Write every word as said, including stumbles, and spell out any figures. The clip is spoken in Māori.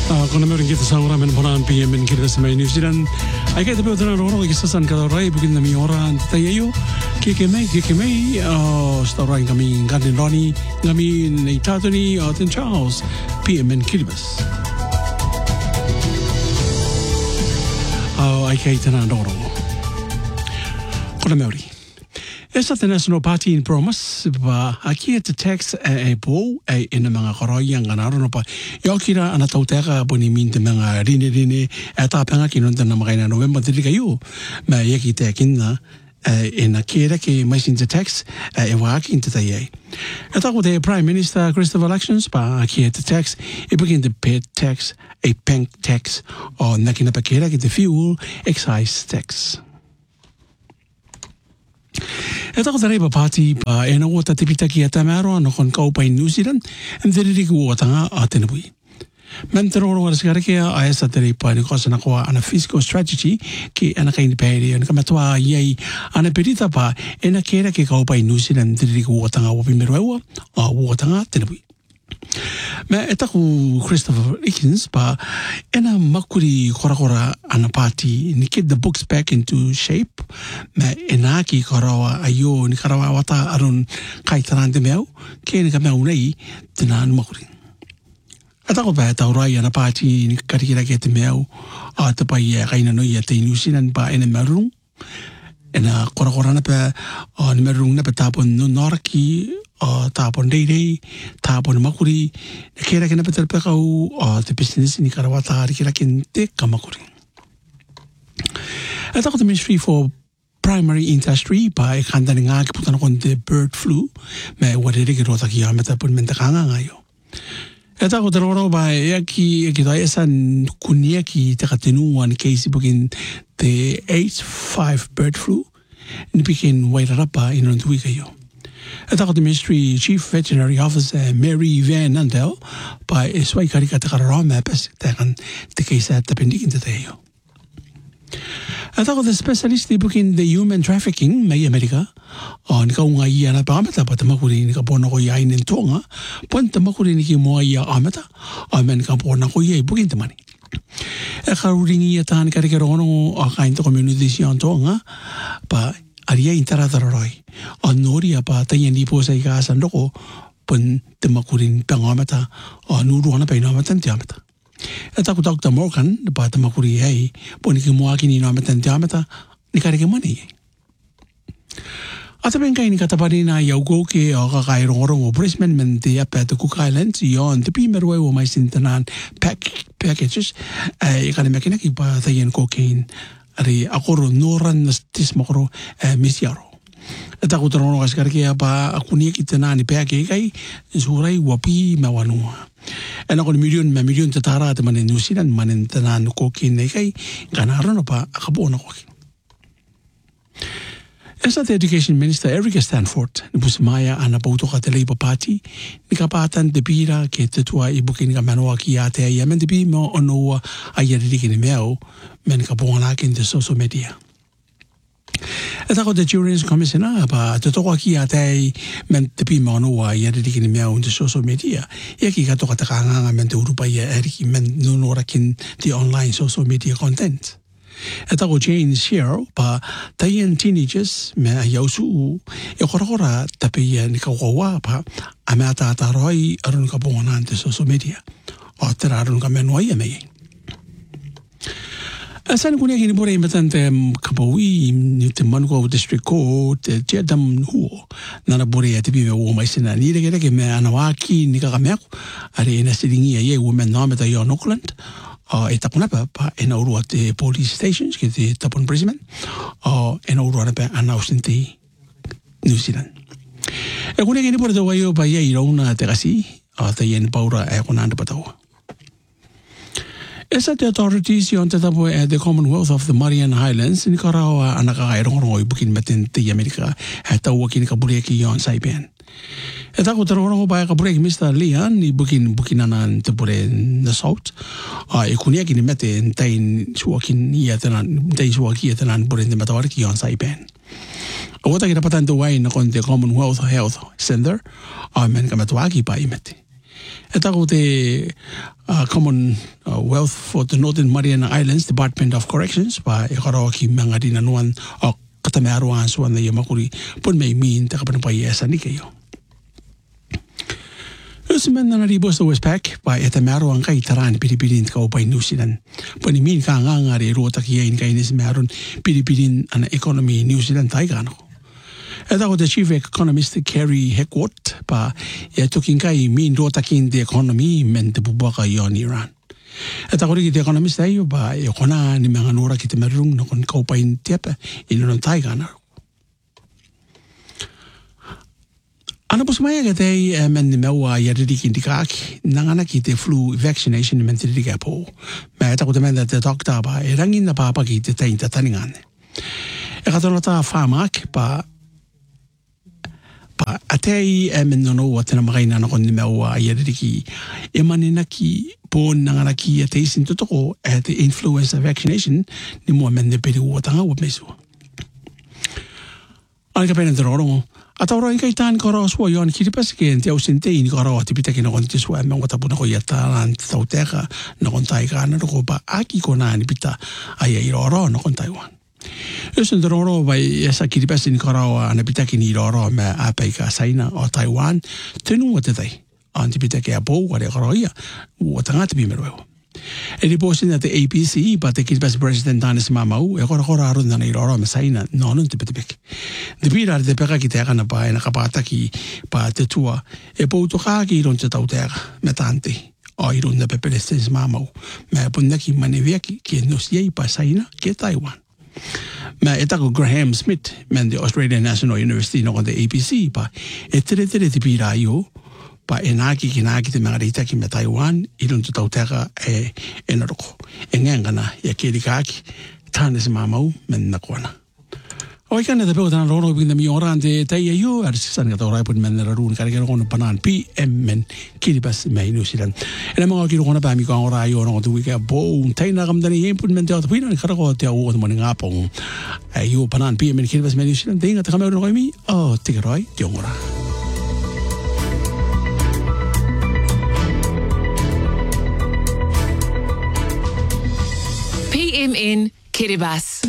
Kuna meron kita sa oramen ponan P M in kita sa New Zealand. Ay kaya tabi utan ang orang kisasan kada oray bugin na mi oran tayo kike may kike may sta oray kami ngandin Ronnie kami ni Tatoni Artin Charles P M in Kiribas. Ay kaya tanan ang orang. Kuna meron. Esa the National Party in Promise ba aki at text e po ay ina mga koroyang ganaro pa yokira ana tauteka boni min de mga rini rini eta panga kinonta na mga na November dili kayo ma yaki tekin na ina kira ke mais in the text e waki in taye eta ko the Prime Minister Christopher Elections ba aki at text e begin the pay tax a bank tax o nakina pa kira ke the fuel excise tax. Ito ko tayo party pa e na wata tipitaki at amaro ano kon kaupa in New Zealand and diri ko wata nga atin bui. Mentero ro waras kare kaya ay sa tayo pa ni kosa na kuha ana fiscal strategy ki ana kain peri ana kamatwa yay ana pedita pa e na kera ki kaupa in New Zealand diri ko wata nga wapi meruewa o wata nga atin bui. Ma ita ko Christopher Eakins pa ena makuri kora kora ana party ni get the books back into shape ma ena ki karawa ayo ni karawa wata aron kai tanan de meu ke ni ka meu nei tinan makuri ata ko ba ta ora ana party ni karikira ke te meu a te pa ia kaina no ia te New Zealand pa ena marung ena kora kora na pa ni marung na pa tapon no norki o tapon dei dei tapon makuri kera kena petel pekau o te business ni karawata kira kente kamakuri. Ata ko the Ministry for Primary Industry pa e kanda ni nga kiputan kon the bird flu me wadere ki rota ki ameta pun menta kanga ngayo. Ata ko teroro ba e ki ki dai esan kunia ki te katenu one case bugin the H five bird flu ni bikin wairarapa inon tuwi kayo. Ata ko the Ministry Chief Veterinary Officer Mary Van Andel pa eswai karika te karara mapes te kan te kaisa te pendikin te teyo. Ata ko the specialist ibukin the human trafficking may Amerika o ni ka unga iya na pameta pa tamakuri ni ka pona ko iya inin tonga pon tamakuri ni ki mo iya ameta o men ka pona ko iya ibukin te mani. E ka uringi iya tahan karika rono o kain to community siya tonga pa aria intarataroi o noria pa tanya ni po sa ikasan loko pun temakurin pengamata o nuruana pa inamatan tiamata. Eta ko Doctor Morgan pa temakuri ay pun ikimuaki ni inamatan tiamata ni karike mani. Ata ben kay ni katapani na yaugo ke o kakairong-orong o Brisbane men te apa te Cook Islands yon te pimerwe o may sintanan pack packages ay ikanimaki ki pa tayan cocaine ari akoro noran nastis makoro misyaro. Ata ko tarono kaskar kaya pa ako niya kita na ni peke kay suray wapi mawanua. Ena ko milyon ma milyon tatara at manin New Zealand manin tanan ko kinay kay ganaron pa akabuo na ko. Esa the Education Minister Erica Stanford ni pusmaya ana pauto ka te Labour Party ni kapatan te pira ke te tua ibukin ka manua ki ate ay men te pi mo ono ay yari ni meo men ka pongana kin te social media. Ata ko the Children's Commissioner pa te toko ki ate men te pi mo ono ay yari ni meo in the social media. Ia ki ka toka te kanganga men te urupa ia eriki men nunora kin the online social media content. Ata ko Jane Shearer pa tayan teenagers me ayausu e korakora tapi ni kawawa pa amata taroi arun ka bongan te social media o tera arun ka menoi me asan kunia kini bore matante kapawi ni te Manukau District Court te jadam huo nana bore te bi wo mai sina ni de ke me anawaki ni ka kameku ari na sidingi ye women na meta yo Auckland o e tapuna pa pa e na urua te police stations ke te tapun Brisbane o e na urua pa anausin te New Zealand. E kune kini pora te waio pa ia irauna te kasi o te ien paura e kunanda pataua. Esa te authorities yon te tapo e the Commonwealth of the Marian Highlands ni karawa anaka kai rongrong i bukin matin te Amerika e taua kini ka bureki yon Saipan. E tako te rongrong pa e ka bureki Mister Leon i bukin bukinanan te pure na salt. E kunia kini mete ntain suakin ia tenan, ntain suaki ia tenan pure te matawariki yon Saipan. O wata kina patan te wai na kon te Commonwealth Health Center a men ka matuaki pa i mete. E tako te uh, Commonwealth for the Northern Mariana Islands, Department of Corrections, pa e karawa ki mga dinanuan o katamearuan suan na yamakuri pun may min te kapanapay esa ni kayo. Lusiman na naribos sa Westpac, pa etamearuan kay taran Pilipilin ka upay New Zealand. Panimin ka nga nga rin rota kiyain kay nis meron Pilipilin ang economy New Zealand tayo ka no. Ito ako the Chief Economist Kerry Heckworth pa tuking kay min rota kin the economy men te bubaka yon Iran. Ito ako rin the economist tayo ba e kona ni mga nura kita merong na kung kaupain tiapa ino ng tayo ka na. Ano po sumaya katay men ni mewa yaridikin di kak nanganak ite flu vaccination men tiri ka po. Ma ito ako temen da te dokta ba e rangin na papakita tayo tataningan. E katulata famak pa pa atay men no what na makay na kon ni mewa yadiki e maninaki po nanganaki atay sintotoko at the influenza vaccination ni mo men de pedi wata nga wat meso ang kapen ng roro atawro kay tan koros wo yon kiripas ken ti ausente ni koro ti pitake no konti so men wata po na ko yataran tauteka no kontay ka na ko ba aki ko na ni pita ay roro no kon Taiwan. Ese roro vai esa kiripas ni koro na pitake ni roro me apai ka saina o Taiwan tenu wata dai anti pitake apo wa re koro ya wata ngat bi mero. E riposin at the A P C but the kiripas president Danis Mamau e koro koro aron na ni roro me saina no non tipitipik. De pira de peka ki te kana pa na kapata ki pa te tua e po to ka ki ron te tautera me tante o iron na pepelestes Mamau me punna ki maneveki ki nos yei pa saina ke Taiwan. Ma etako Graham Smith men the Australian National University no the A P C pa e tere tere te pira io pa enaki ki naki te mga reita ki me Taiwan ilun tu tauteka e enaroko e ngangana ya kiri kaki tanes mamau men nakwana oi kana te peo tana roro binda mi orante te ia io arsisan ka taurai pun men rarun kare kare kono panan P M men kiri pas me New Zealand ena mga kiro kona pa mi ka ora io no tu wika bo taina kamdani yen pun men te ata pina kara ko te o mo nga pong io panan P M men kiri pas me New Zealand tinga te kamero ko mi oh tigaroi te ora P M N Kiribati.